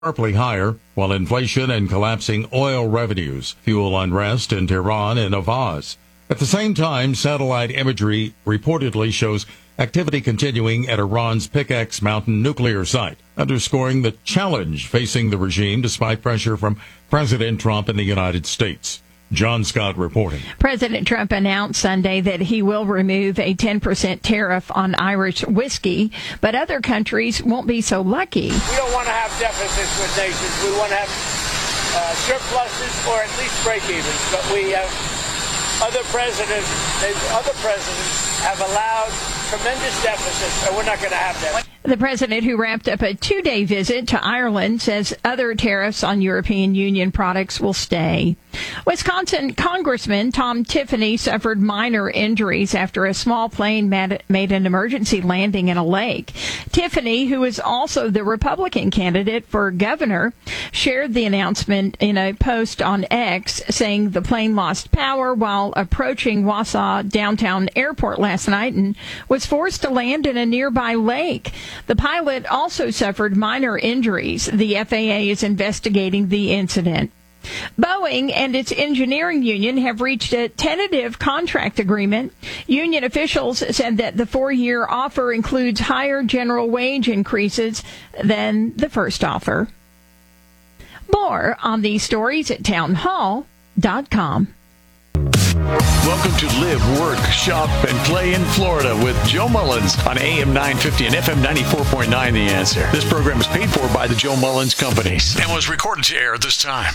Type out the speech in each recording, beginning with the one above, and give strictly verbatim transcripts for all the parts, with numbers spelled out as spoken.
sharply higher, while inflation and collapsing oil revenues fuel unrest in Tehran and Avaz. At the same time, satellite imagery reportedly shows activity continuing at Iran's Pickaxe Mountain nuclear site, underscoring the challenge facing the regime despite pressure from President Trump in the United States. John Scott reporting. President Trump announced Sunday that he will remove a ten percent tariff on Irish whiskey, but other countries won't be so lucky. We don't want to have deficits with nations. We want to have uh, surpluses or at least break-evens. But we have other presidents, other presidents have allowed tremendous deficits, and we're not going to have that. The president, who wrapped up a two-day visit to Ireland, says other tariffs on European Union products will stay. Wisconsin Congressman Tom Tiffany suffered minor injuries after a small plane made an emergency landing in a lake. Tiffany, who is also the Republican candidate for governor, shared the announcement in a post on X, saying the plane lost power while approaching Wausau downtown airport last night and was forced to land in a nearby lake. The pilot also suffered minor injuries. The F A A is investigating the incident. Boeing and its engineering union have reached a tentative contract agreement. Union officials said that the four-year offer includes higher general wage increases than the first offer. More on these stories at townhall dot com. Welcome to Live, Work, Shop, and Play in Florida with Joe Mullins on A M nine fifty and F M ninety-four point nine The Answer. This program is paid for by the Joe Mullins Companies and was recorded to air at this time.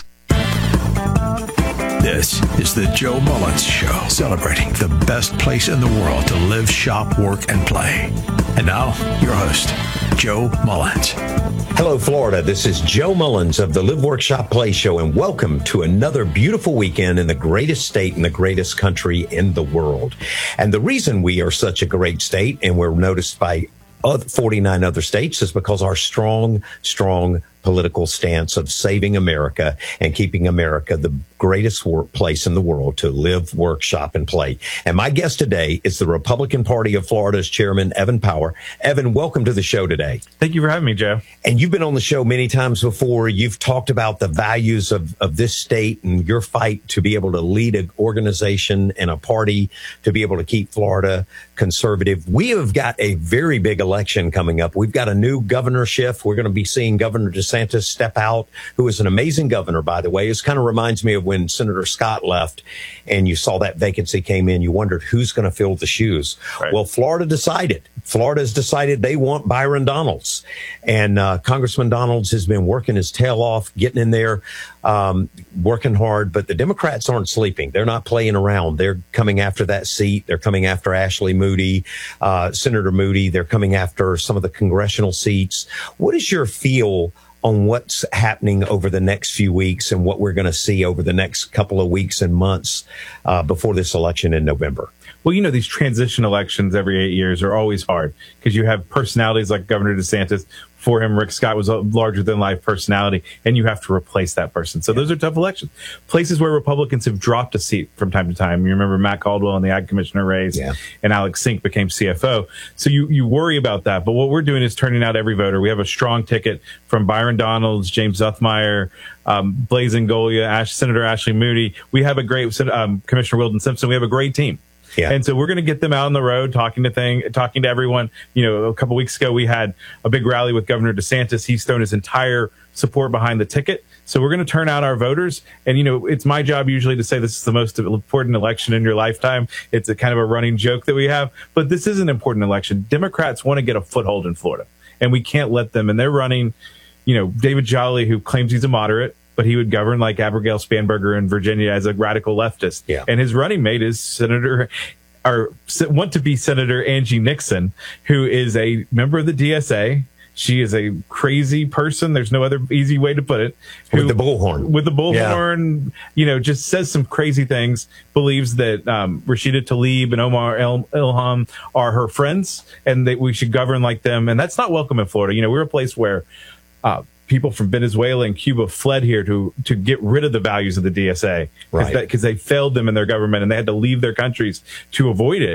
This is the Joe Mullins Show, celebrating the best place in the world to live, shop, work, and play. And now, your host, Joe Mullins. Hello, Florida. This is Joe Mullins of the Live, Work, Shop, Play Show, and welcome to another beautiful weekend in the greatest state in the greatest country in the world. And the reason we are such a great state and we're noticed by forty-nine other states is because our strong, strong political stance of saving America and keeping America the greatest place in the world to live, work, shop, and play. And my guest today is the Republican Party of Florida's chairman, Evan Power. Evan, welcome to the show today. Thank you for having me, Joe. And you've been on the show many times before. You've talked about the values of, of this state and your fight to be able to lead an organization and a party to be able to keep Florida conservative. We have got a very big election coming up. We've got a new governorship. We're going to be seeing Governor DeSantis step out, who is an amazing governor, by the way. It kind of reminds me of when Senator Scott left and you saw that vacancy came in. You wondered who's going to fill the shoes. Right. Well, Florida decided. Florida has decided they want Byron Donalds. And uh, Congressman Donalds has been working his tail off, getting in there, um, working hard. But the Democrats aren't sleeping. They're not playing around. They're coming after that seat. They're coming after Ashley Moody, uh, Senator Moody. They're coming after some of the congressional seats. What is your feel on what's happening over the next few weeks and what we're going to see over the next couple of weeks and months uh, before this election in November? Well, you know, these transition elections every eight years are always hard because you have personalities like Governor DeSantis. For him, Rick Scott was a larger-than-life personality, and you have to replace that person. So yeah. Those are tough elections. Places where Republicans have dropped a seat from time to time. You remember Matt Caldwell in the Ag Commissioner race, yeah. and Alex Sink became C F O. So you, you worry about that. But what we're doing is turning out every voter. We have a strong ticket from Byron Donalds, James Zuthmeyer, um, Blaise Ngolia, Ash, Senator Ashley Moody. We have a great um, Commissioner Weldon Simpson. We have a great team. Yeah. And so we're going to get them out on the road, talking to thing, talking to everyone. You know, a couple weeks ago, we had a big rally with Governor DeSantis. He's thrown his entire support behind the ticket. So we're going to turn out our voters. And, you know, it's my job usually to say this is the most important election in your lifetime. It's a kind of a running joke that we have. But this is an important election. Democrats want to get a foothold in Florida, and we can't let them. And they're running, you know, David Jolly, who claims he's a moderate, but he would govern like Abigail Spanberger in Virginia as a radical leftist. Yeah. And his running mate is Senator, or want to be Senator Angie Nixon, who is a member of the D S A. She is a crazy person. There's no other easy way to put it. Who, with the bullhorn. With the bullhorn, yeah. you know, just says some crazy things, believes that um, Rashida Tlaib and Omar El- Ilham are her friends and that we should govern like them. And that's not welcome in Florida. You know, we're a place where uh, people from Venezuela and Cuba fled here to to get rid of the values of the D S A because right. they failed them in their government and they had to leave their countries to avoid it.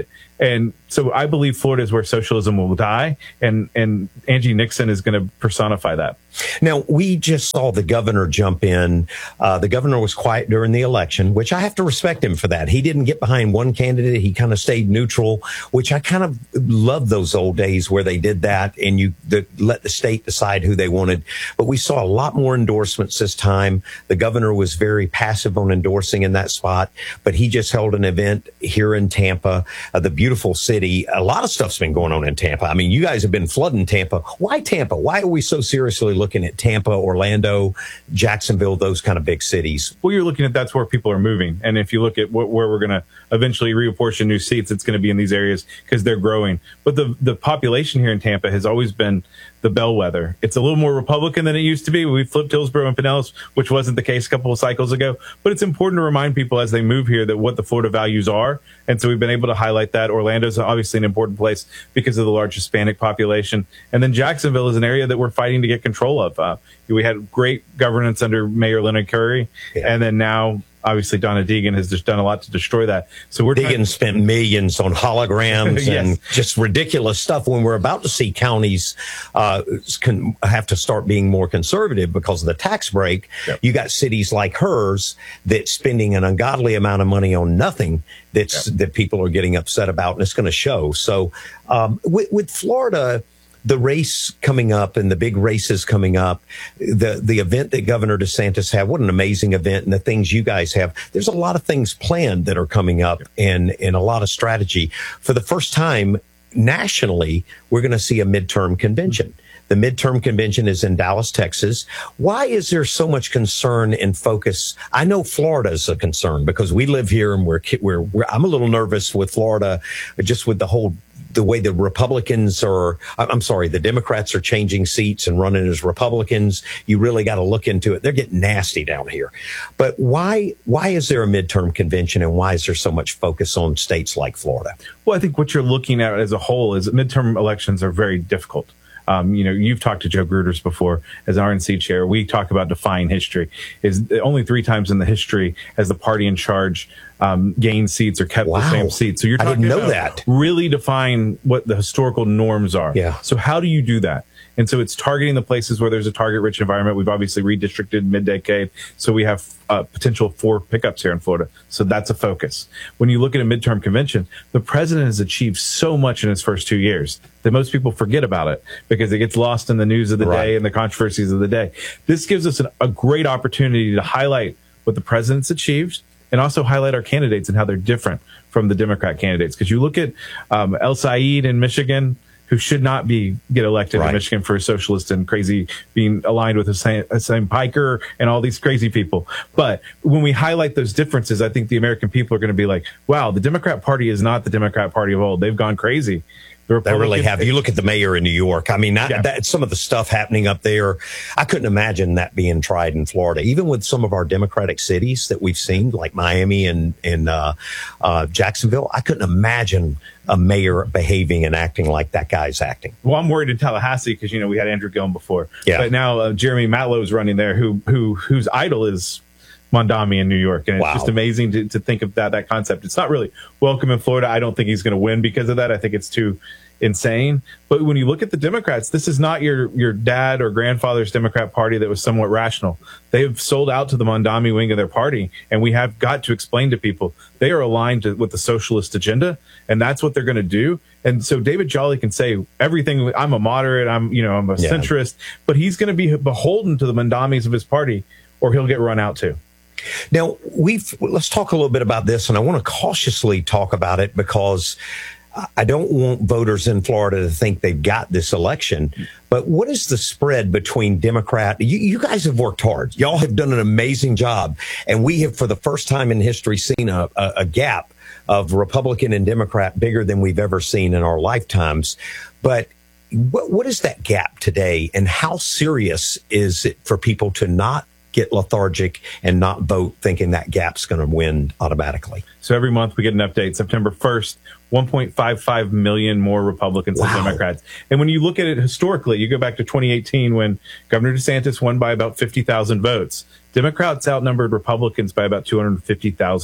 And so I believe Florida is where socialism will die, and, and Angie Nixon is going to personify that. Now, we just saw the governor jump in. Uh, the governor was quiet during the election, which I have to respect him for that. He didn't get behind one candidate. He kind of stayed neutral, which I kind of love those old days where they did that and you the, let the state decide who they wanted. But we saw a lot more endorsements this time. The governor was very passive on endorsing in that spot, but he just held an event here in Tampa, uh, the beautiful city. A lot of stuff's been going on in Tampa. I mean, you guys have been flooding Tampa. Why Tampa? Why are we so seriously looking at Tampa, Orlando, Jacksonville, those kind of big cities? Well, you're looking at that's where people are moving. And if you look at wh- where we're going to eventually reapportion new seats, it's going to be in these areas because they're growing. But the, the population here in Tampa has always been the bellwether. It's a little more Republican than it used to be. We flipped Hillsborough and Pinellas, which wasn't the case a couple of cycles ago. But it's important to remind people as they move here that what the Florida values are. And so we've been able to highlight that. Orlando's obviously an important place because of the large Hispanic population. And then Jacksonville is an area that we're fighting to get control of. Uh, we had great governance under Mayor Leonard Curry. Yeah. And then now, obviously, Donna Deegan has just done a lot to destroy that. So we're Deegan trying- spent millions on holograms yes. and just ridiculous stuff when we're about to see counties uh, can have to start being more conservative because of the tax break. Yep. You got cities like hers that's spending an ungodly amount of money on nothing that's yep. that people are getting upset about, and it's going to show. So um, with, with Florida, the race coming up and the big races coming up, the the event that Governor DeSantis had, what an amazing event, and the things you guys have. There's a lot of things planned that are coming up and, and a lot of strategy. For the first time nationally, we're going to see a midterm convention. The midterm convention is in Dallas, Texas. Why is there so much concern and focus? I know Florida is a concern because we live here and we're, we're, we're I'm a little nervous with Florida, just with the whole the way the Republicans are, I'm sorry, the Democrats are changing seats and running as Republicans. You really got to look into it. They're getting nasty down here. But why, why is there a midterm convention and why is there so much focus on states like Florida? Well, I think what you're looking at as a whole is midterm elections are very difficult. Um, you know, you've talked to Joe Gruters before as R N C chair. We talk about defying history. Is only three times in the history has the party in charge um, gained seats or kept wow. the same seats. So you're talking I didn't know about that. Really define what the historical norms are. Yeah. So how do you do that? And so it's targeting the places where there's a target-rich environment. We've obviously redistricted mid-decade, so we have uh, potential for pickups here in Florida. So that's a focus. When you look at a midterm convention, the president has achieved so much in his first two years that most people forget about it because it gets lost in the news of the right. day and the controversies of the day. This gives us an, a great opportunity to highlight what the president's achieved and also highlight our candidates and how they're different from the Democrat candidates. Because you look at um, El Said in Michigan, who should not be get elected right. in Michigan for a socialist and crazy being aligned with Hussein, Hussein Piker and all these crazy people. But when we highlight those differences, I think the American people are going to be like, wow, the Democrat Party is not the Democrat Party of old. They've gone crazy. They really have. You look at the mayor in New York. I mean, yeah. that, some of the stuff happening up there, I couldn't imagine that being tried in Florida. Even with some of our Democratic cities that we've seen, like Miami and, and uh, uh, Jacksonville, I couldn't imagine a mayor behaving and acting like that guy's acting. Well, I'm worried in Tallahassee because, you know, we had Andrew Gillum before. Yeah. But now uh, Jeremy Matlow is running there, who who whose idol is Mondami in New York. And it's wow. just amazing to, to think of that, that concept. It's not really welcome in Florida. I don't think he's going to win because of that. I think it's too insane. But when you look at the Democrats, this is not your, your dad or grandfather's Democrat Party that was somewhat rational. They have sold out to the Mondami wing of their party. And we have got to explain to people they are aligned to, with the socialist agenda. And that's what they're going to do. And so David Jolly can say everything. I'm a moderate. I'm, you know, I'm a yeah. centrist, but he's going to be beholden to the Mondamis of his party or he'll get run out too. Now, we've let's talk a little bit about this, and I want to cautiously talk about it because I don't want voters in Florida to think they've got this election. But what is the spread between Democrat? You, you guys have worked hard. Y'all have done an amazing job, and we have, for the first time in history, seen a, a, a gap of Republican and Democrat bigger than we've ever seen in our lifetimes. But what, what is that gap today, and how serious is it for people to not get lethargic and not vote thinking that gap's going to win automatically? So every month we get an update. September first, one point five five million more Republicans wow. than Democrats. And when you look at it historically, you go back to twenty eighteen when Governor DeSantis won by about fifty thousand votes. Democrats outnumbered Republicans by about two hundred fifty thousand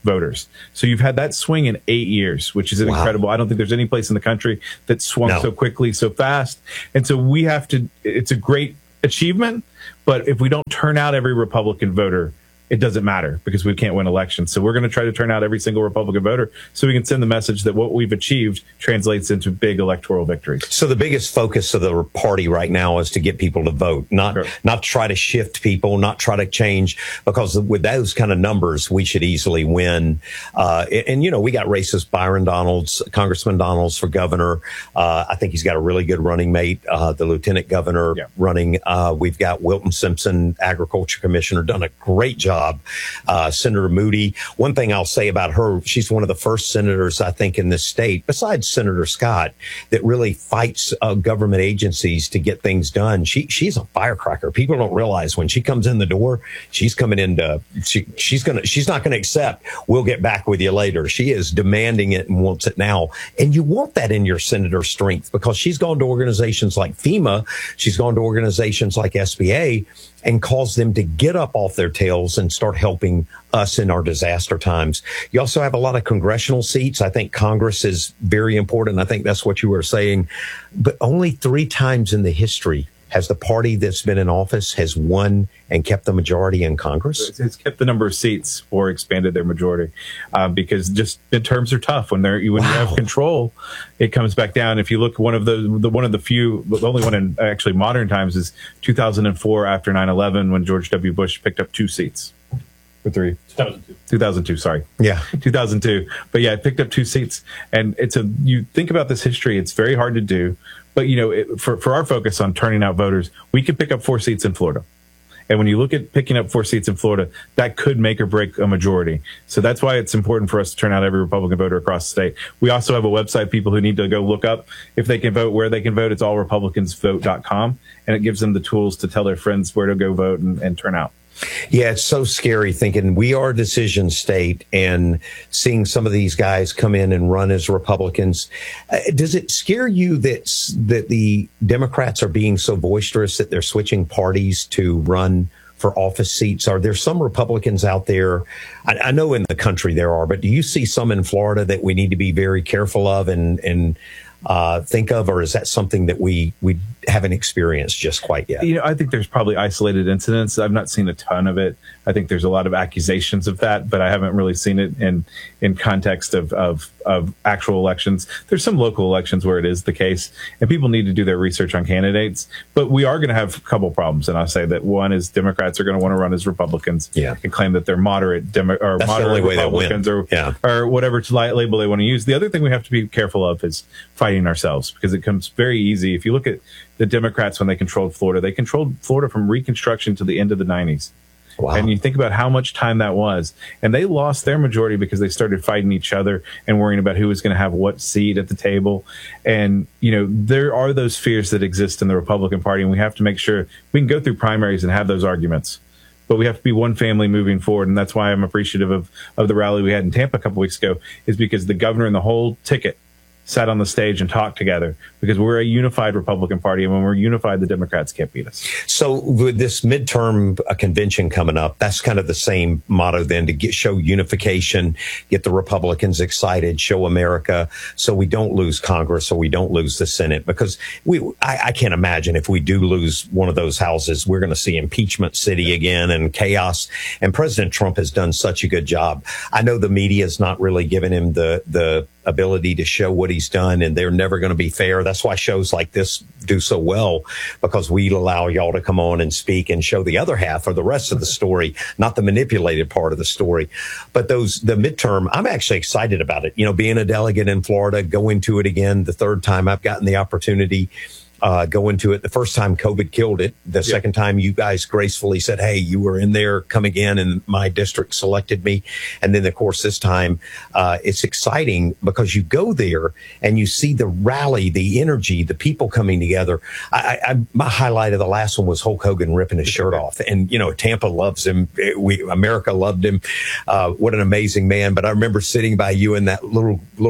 voters. So you've had that swing in eight years, which is wow. incredible. I don't think there's any place in the country that swung no. so quickly, so fast. And so we have to, it's a great achievement, but if we don't turn out every Republican voter, it doesn't matter because we can't win elections. So we're going to try to turn out every single Republican voter so we can send the message that what we've achieved translates into big electoral victories. So the biggest focus of the party right now is to get people to vote, not sure. not try to shift people, not try to change, because with those kind of numbers, we should easily win. Uh, and, and, you know, we got racist Byron Donalds, Congressman Donalds for governor. Uh, I think he's got a really good running mate, uh, the lieutenant governor yeah. running. Uh, we've got Wilton Simpson, agriculture commissioner, done a great job. Uh, Senator Moody. One thing I'll say about her, she's one of the first senators, I think, in this state, besides Senator Scott, that really fights uh, government agencies to get things done. She she's a firecracker. People don't realize when she comes in the door, she's coming into, she, she's gonna, she's not gonna accept, we'll get back with you later. She is demanding it and wants it now. And you want that in your senator strength, because she's gone to organizations like FEMA, she's gone to organizations like S B A, and cause them to get up off their tails and start helping us in our disaster times. You also have a lot of congressional seats. I think Congress is very important. I think that's what you were saying. But only three times in the history has the party that's been in office has won and kept the majority in Congress. It's kept the number of seats or expanded their majority, uh, because just midterms are tough when they're when wow. you have control. It comes back down. If you look, one of the, the one of the few, the only one in actually modern times is two thousand four after nine eleven when George W. Bush picked up two seats. Or three. two thousand two. two thousand two, sorry. Yeah. two thousand two. But yeah, it picked up two seats. And it's a, you think about this history, it's very hard to do. But, you know, it, for, for our focus on turning out voters, we could pick up four seats in Florida. And when you look at picking up four seats in Florida, that could make or break a majority. So that's why it's important for us to turn out every Republican voter across the state. We also have a website, people who need to go look up if they can vote, where they can vote. It's all republicans vote dot com. And it gives them the tools to tell their friends where to go vote and, and turn out. Yeah, it's so scary thinking we are a decision state and seeing some of these guys come in and run as Republicans. Uh, does it scare you that that the Democrats are being so boisterous that they're switching parties to run for office seats? Are there some Republicans out there? I, I know in the country there are, but do you see some in Florida that we need to be very careful of and and uh, think of, or is that something that we we haven't experienced just quite yet? You know, I think there's probably isolated incidents. I've not seen a ton of it. I think there's a lot of accusations of that, but I haven't really seen it in in context of of, of actual elections. There's some local elections where it is the case, and people need to do their research on candidates. But we are going to have a couple problems, and I'll say that one is Democrats are going to want to run as Republicans, yeah. and claim that they're moderate Demo- or That's moderate the only way Republicans, or yeah. or whatever label they want to use. The other thing we have to be careful of is fighting ourselves, because it comes very easy. If you look at the Democrats when they controlled Florida, they controlled Florida from Reconstruction to the end of the nineties. Wow. And you think about how much time that was. And they lost their majority because they started fighting each other and worrying about who was going to have what seat at the table. And, you know, there are those fears that exist in the Republican Party, and we have to make sure we can go through primaries and have those arguments. But we have to be one family moving forward. And that's why I'm appreciative of, of the rally we had in Tampa a couple weeks ago, is because the governor and the whole ticket sat on the stage and talked together, because we're a unified Republican Party, and when we're unified, the Democrats can't beat us. So with this midterm uh, convention coming up, that's kind of the same motto then, to get, show unification, get the Republicans excited, show America, so we don't lose Congress or we don't lose the Senate, because we I, I can't imagine if we do lose one of those houses, we're going to see impeachment city again and chaos. And President Trump has done such a good job. I know the media is not really giving him the the ability to show what he's done, and they're never going to be fair. That's why shows like this do so well, because we allow y'all to come on and speak and show the other half or the rest of the story, not the manipulated part of the story. But those, the midterm, I'm actually excited about it. You know, being a delegate in Florida, going to it again, the third time I've gotten the opportunity. Uh, go into it. The first time COVID killed it. The yeah. second time you guys gracefully said, hey, you were in there, come again, and my district selected me. And then, of course, this time uh, it's exciting because you go there and you see the rally, the energy, the people coming together. I, I, my highlight of the last one was Hulk Hogan ripping his shirt off. And, you know, Tampa loves him. We, America loved him. Uh, what an amazing man. But I remember sitting by you in that little, little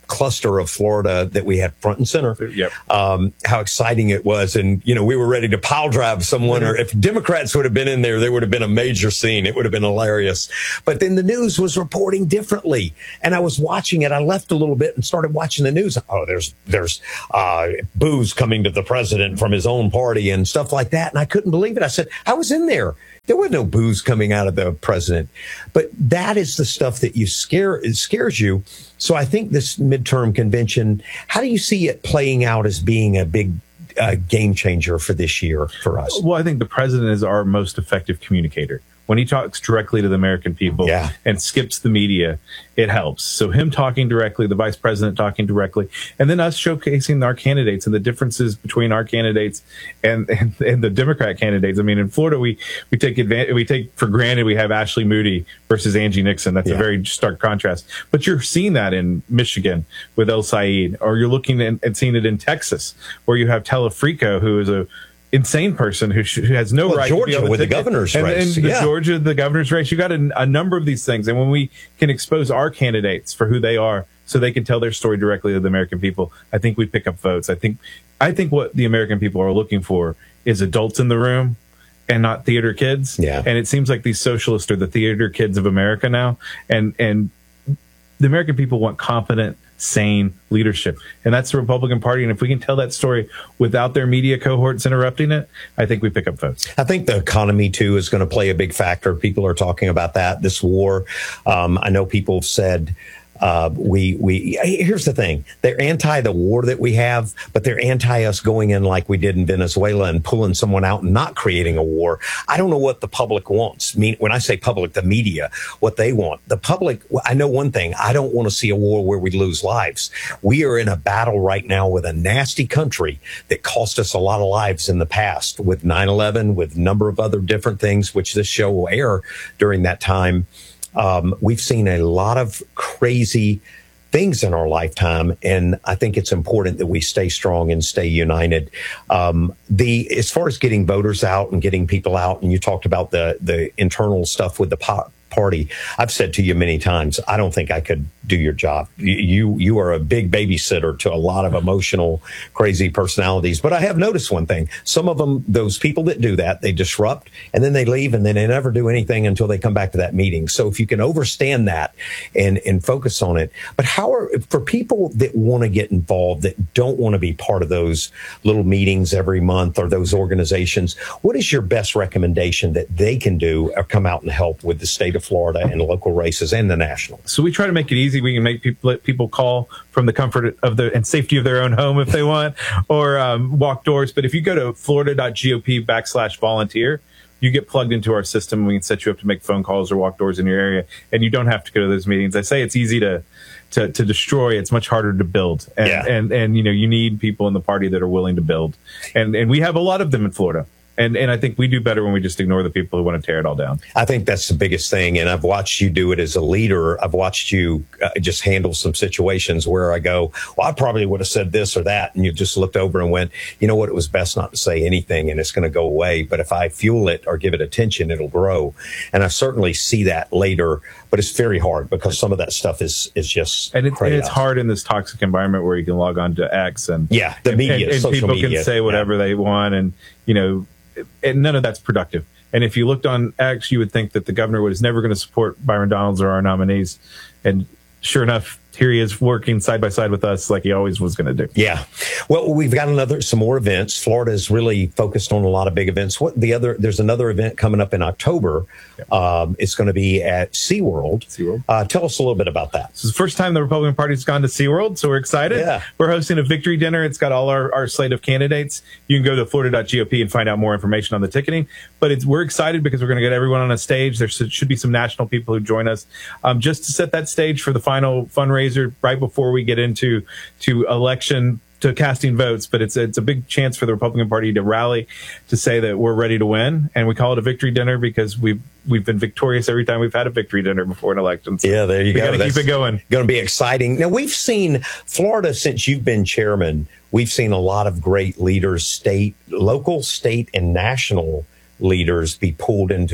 cluster of Florida that we had front and center. Yep. Um, how exciting it was. And, you know, we were ready to pile drive someone, or if Democrats would have been in there, there would have been a major scene. It would have been hilarious. But then the news was reporting differently. And I was watching it. I left a little bit and started watching the news. Oh, there's, there's, uh, booze coming to the president from his own party and stuff like that. And I couldn't believe it. I said, I was in there. There was no booze coming out of the president. But that is the stuff that you scare, it scares you. So I think this midterm convention, how do you see it playing out as being a big uh, game changer for this year for us? Well, I think the president is our most effective communicator. When he talks directly to the American people yeah. and skips the media, it helps. So him talking directly, the vice president talking directly, and then us showcasing our candidates and the differences between our candidates and, and, and the Democrat candidates. I mean, in Florida, we, we take advantage, we take for granted we have Ashley Moody versus Angie Nixon. That's yeah. a very stark contrast. But you're seeing that in Michigan with El Said, or you're looking at, and seeing it in Texas, where you have Telefrico, who is a insane person who, sh- who has no well, right Georgia to be on with the the governor's and, race. And the yeah. Georgia, the governor's race. You got a, a number of these things. And when we can expose our candidates for who they are so they can tell their story directly to the American people, I think we pick up votes. I think, I think what the American people are looking for is adults in the room and not theater kids. Yeah. And it seems like these socialists are the theater kids of America now. And, and the American people want competent, sane leadership. And that's the Republican Party. And if we can tell that story without their media cohorts interrupting it, I think we pick up votes. I think the economy, too, is going to play a big factor. People are talking about that, this war. Um, I know people have said, Uh, we, we, here's the thing. They're anti the war that we have, but they're anti us going in like we did in Venezuela and pulling someone out and not creating a war. I don't know what the public wants. I mean, when I say public, the media, what they want. The public, I know one thing. I don't want to see a war where we lose lives. We are in a battle right now with a nasty country that cost us a lot of lives in the past with nine eleven, with a number of other different things, which this show will air during that time. Um, we've seen a lot of crazy things in our lifetime, and I think it's important that we stay strong and stay united. Um, the as far as getting voters out and getting people out, and you talked about the the internal stuff with the po- party. I've said to you many times, I don't think I could do your job. You you are a big babysitter to a lot of emotional, crazy personalities. But I have noticed one thing. Some of them, those people that do that, they disrupt and then they leave and then they never do anything until they come back to that meeting. So if you can overstand that and, and focus on it. But how are, for people that want to get involved, that don't want to be part of those little meetings every month or those organizations, what is your best recommendation that they can do or come out and help with the state of Florida and local races and the national? So we try to make it easy. We can make people let people call from the comfort of the and safety of their own home if they want, or um, walk doors. But if you go to florida.gop backslash volunteer, you get plugged into our system. We can set you up to make phone calls or walk doors in your area, and you don't have to go to those meetings. I say it's easy to to, to destroy. It's much harder to build. And, yeah. and and you know you need people in the party that are willing to build, and and we have a lot of them in Florida. And and I think we do better when we just ignore the people who want to tear it all down. I think that's the biggest thing. And I've watched you do it as a leader. I've watched you uh, just handle some situations where I go, well, I probably would have said this or that. And you just looked over and went, you know what? It was best not to say anything and it's going to go away. But if I fuel it or give it attention, it'll grow. And I certainly see that later. But it's very hard because some of that stuff is is just and, it, and it's hard in this toxic environment where you can log on to X and yeah, the media, and, and, and social people media, can say whatever yeah. they want, and you know, and none of that's productive. And if you looked on X, you would think that the governor was never going to support Byron Donalds or our nominees, and sure enough, here he is working side by side with us like he always was going to do. Yeah. Well, we've got another, some more events. Florida is really focused on a lot of big events. What the other, there's another event coming up in October. Yep. Um, it's going to be at SeaWorld. SeaWorld. Uh, tell us a little bit about that. This is the first time the Republican Party's gone to SeaWorld, so we're excited. Yeah. We're hosting a victory dinner. It's got all our, our slate of candidates. You can go to florida.gop and find out more information on the ticketing. But it's, we're excited because we're going to get everyone on a stage. There should be some national people who join us um, just to set that stage for the final fundraiser right before we get into to election, to casting votes. But it's it's a big chance for the Republican Party to rally, to say that we're ready to win. And we call it a victory dinner because we've we've been victorious every time we've had a victory dinner before an election. So yeah, there you we go. We got to keep it going. Going to be exciting. Now, we've seen Florida, since you've been chairman, we've seen a lot of great leaders, state, local, state, and national leaders be pulled into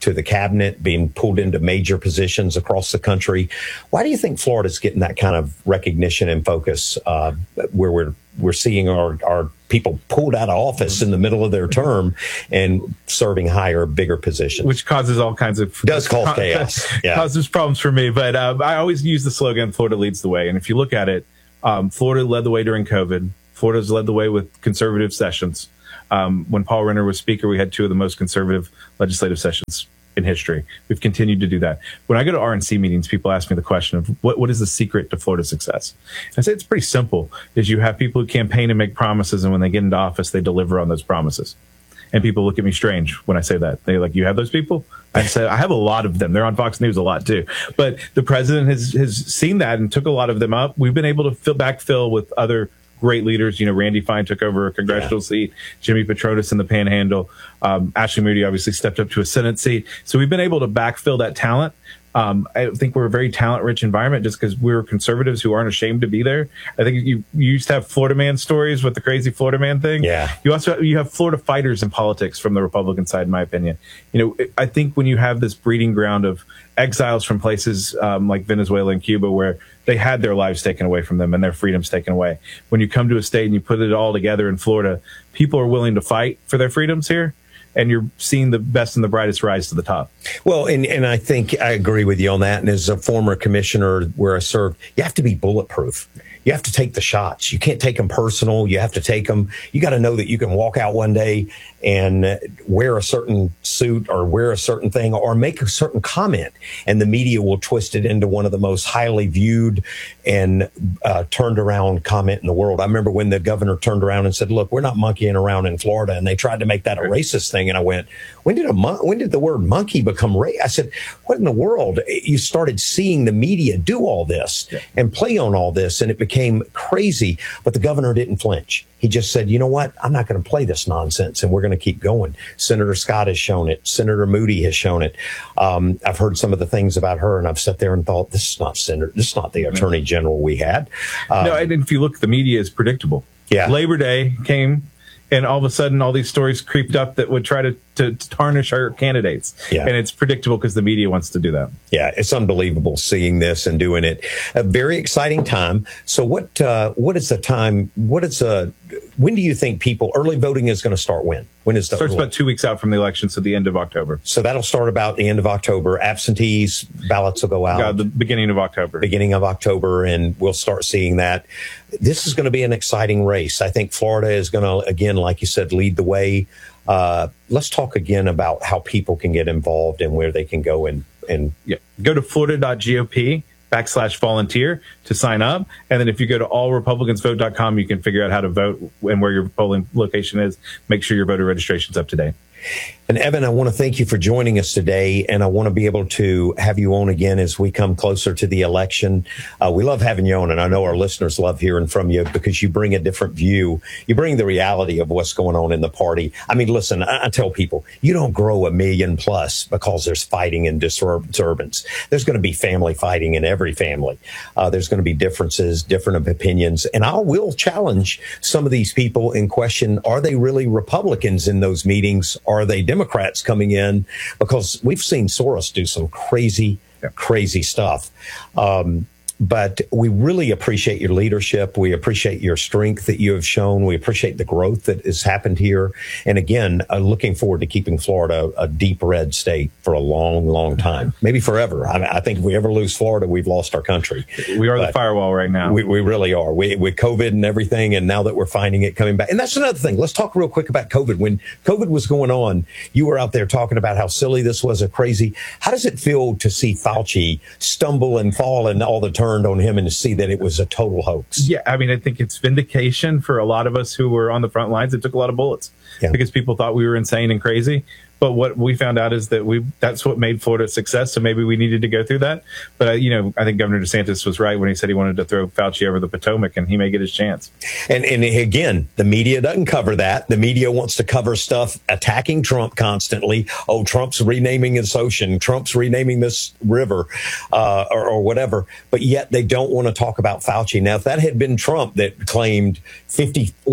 to the cabinet, being pulled into major positions across the country. Why do you think Florida's getting that kind of recognition and focus, uh, where we're we're seeing our, our people pulled out of office in the middle of their term and serving higher, bigger positions? Which causes all kinds of... Does cause chaos. Yeah. Causes problems for me. But uh, I always use the slogan, Florida leads the way. And if you look at it, um, Florida led the way during COVID. Florida's led the way with conservative sessions. Um, when Paul Renner was speaker, we had two of the most conservative legislative sessions in history. We've continued to do that. When I go to R N C meetings, people ask me the question of what, what is the secret to Florida's success? And I say it's pretty simple, is you have people who campaign and make promises, and when they get into office, they deliver on those promises. And people look at me strange when I say that. They're like, you have those people? I said, I have a lot of them. They're on Fox News a lot too. But the president has, has seen that and took a lot of them up. We've been able to fill, backfill with other great leaders. You know, Randy Fine took over a congressional yeah. seat, Jimmy Petronis in the Panhandle, um, Ashley Moody obviously stepped up to a Senate seat. So we've been able to backfill that talent. Um, I think we're a very talent-rich environment just because we're conservatives who aren't ashamed to be there. I think you, you used to have Florida man stories with the crazy Florida man thing. Yeah. You also you have Florida fighters in politics from the Republican side, in my opinion. You know, I think when you have this breeding ground of exiles from places um, like Venezuela and Cuba, where they had their lives taken away from them and their freedoms taken away, when you come to a state and you put it all together in Florida, people are willing to fight for their freedoms here. And you're seeing the best and the brightest rise to the top. Well, and, and I think I agree with you on that. And as a former commissioner where I served, you have to be bulletproof. You have to take the shots. You can't take them personal. You have to take them. You got to know that you can walk out one day and wear a certain suit or wear a certain thing or make a certain comment, and the media will twist it into one of the most highly viewed and uh, turned around comment in the world. I remember when the governor turned around and said, look, we're not monkeying around in Florida. And they tried to make that a racist thing. And I went, when did a mon- when did the word monkey become racist? I said, what in the world? You started seeing the media do all this yeah. and play on all this, and it became crazy. But the governor didn't flinch. He just said, you know what? I'm not going to play this nonsense, and we're going to keep going. Senator Scott has shown it. Senator Moody has shown it. Um, I've heard some of the things about her, and I've sat there and thought, this is not Senator. This is not the Attorney General we had. Um, no, and if you look, the media is predictable. Yeah. Labor Day came, and all of a sudden, all these stories creeped up that would try to, to, to tarnish our candidates. Yeah. And it's predictable because the media wants to do that. Yeah, it's unbelievable seeing this and doing it. A very exciting time. So what uh, what is the time? What is uh, when do you think people, early voting is going to start when? When is the Starts early? about two weeks out from the election, so the end of October. So that'll start about the end of October. Absentees, ballots will go out. Yeah, the beginning of October. Beginning of October, and we'll start seeing that. This is going to be an exciting race. I think Florida is going to, again, like you said, lead the way. Uh, let's talk again about how people can get involved and where they can go and, and yeah. Go to florida.gop backslash volunteer to sign up. And then if you go to all republicans vote dot com, you can figure out how to vote and where your polling location is. Make sure your voter registration is up to date. And Evan, I want to thank you for joining us today, and I want to be able to have you on again as we come closer to the election. Uh, we love having you on, and I know our listeners love hearing from you because you bring a different view. You bring the reality of what's going on in the party. I mean, listen, I, I tell people, you don't grow a million plus because there's fighting and disturbance. There's going to be family fighting in every family. Uh, there's going to be differences, different opinions, and I will challenge some of these people and question, are they really Republicans in those meetings? Are they Democrats coming in? Because we've seen Soros do some crazy, crazy stuff. Um, But we really appreciate your leadership. We appreciate your strength that you have shown. We appreciate the growth that has happened here. And again, uh, looking forward to keeping Florida a deep red state for a long, long time, maybe forever. I, mean, I think if we ever lose Florida, we've lost our country. We are but the firewall right now. We, we really are. We, with COVID and everything, and now that we're finding it coming back. And that's another thing. Let's talk real quick about COVID. When COVID was going on, you were out there talking about how silly this was, a crazy. How does it feel to see Fauci stumble and fall and all the turn on him and to see that it was a total hoax? Yeah, I mean, I think it's vindication for a lot of us who were on the front lines. It took a lot of bullets yeah. because people thought we were insane and crazy. But what we found out is that we that's what made Florida a success. So maybe we needed to go through that. But, uh, you know, I think Governor DeSantis was right when he said he wanted to throw Fauci over the Potomac, and he may get his chance. And, and again, the media doesn't cover that. The media wants to cover stuff attacking Trump constantly. Oh, Trump's renaming his ocean. Trump's renaming this river uh, or, or whatever. But yet they don't want to talk about Fauci. Now, if that had been Trump that claimed fifty, what was it?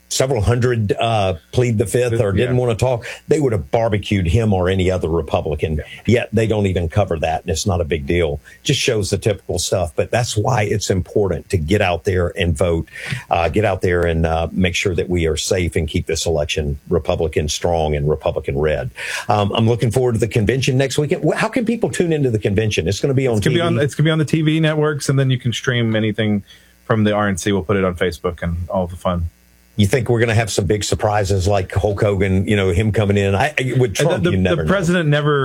several hundred uh, plead the fifth or didn't yeah. want to talk, they would have barbecued him or any other Republican. Yeah. Yet they don't even cover that, and it's not a big deal. Just shows the typical stuff. But that's why it's important to get out there and vote, uh, get out there and uh, make sure that we are safe and keep this election Republican strong and Republican red. Um, I'm looking forward to the convention next weekend. How can people tune into the convention? It's going to be on it's gonna T V. Be on, it's going to be on the T V networks, and then you can stream anything from the R N C. We'll put it on Facebook and all the fun. You think we're going to have some big surprises like Hulk Hogan, you know, him coming in? I, I with Trump, the, the, you never the president know. never